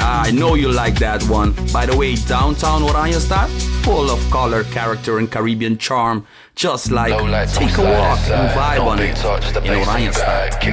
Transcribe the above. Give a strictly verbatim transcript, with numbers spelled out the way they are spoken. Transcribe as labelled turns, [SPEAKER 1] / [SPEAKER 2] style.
[SPEAKER 1] I know you like that one. By the way, downtown Oranjestad, full of color, character, and Caribbean charm. Just like
[SPEAKER 2] Low lights,
[SPEAKER 1] take a
[SPEAKER 2] I'm
[SPEAKER 1] walk
[SPEAKER 2] sliding
[SPEAKER 1] and
[SPEAKER 2] inside.
[SPEAKER 1] vibe
[SPEAKER 2] No
[SPEAKER 1] on
[SPEAKER 2] big
[SPEAKER 1] it
[SPEAKER 2] talk, just a
[SPEAKER 1] in
[SPEAKER 2] bass in the
[SPEAKER 1] Oranjestad.
[SPEAKER 2] bag.